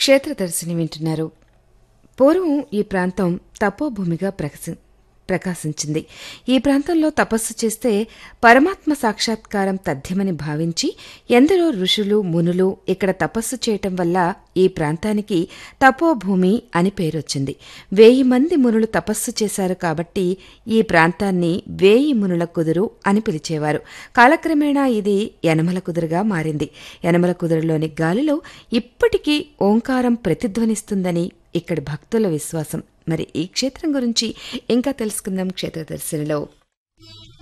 క్షేత్రదర్శిని వింటున్నారు. పూర్వం ఈ ప్రాంతం తపోభూమిగా ప్రకాశించింది. ఈ ప్రాంతంలో తపస్సు చేస్తే పరమాత్మ సాక్షాత్కారం తథ్యమని భావించి ఎందరో ఋషులు మునులు ఇక్కడ తపస్సు చేయటం వల్ల ఈ ప్రాంతానికి తపోభూమి అని పేరొచ్చింది. 1000 మంది మునులు తపస్సు చేశారు కాబట్టి ఈ ప్రాంతాన్ని 1000 మునుల కుదురు అని పిలిచేవారు. కాలక్రమేణా ఇది యనమల కుదురుగా మారింది. యనమల కుదురులోని గాలిలో ఇప్పటికీ ఓంకారం ప్రతిధ్వనిస్తుందని ఇక్కడి భక్తుల విశ్వాసం. మరి ఈ క్షేత్రం గురించి ఇంకా తెలుసుకుందాం క్షేత్రదర్శినిలో.